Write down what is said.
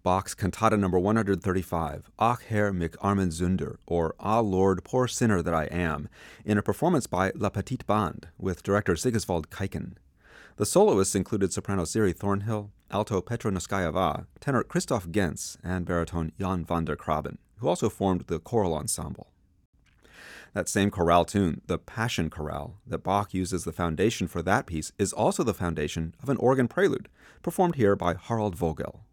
Bach's Cantata No. 135, Ach Herr mich armen Sünder, or Ah Lord, poor sinner that I am, in a performance by La Petite Bande with director Sigiswald Keiken. The soloists included soprano Siri Thornhill, alto Petra Noskayeva, tenor Christoph Gens, and baritone Jan van der Kraben, who also formed the choral ensemble. That same chorale tune, the Passion Chorale, that Bach used as the foundation for that piece, is also the foundation of an organ prelude, performed here by Harald Vogel.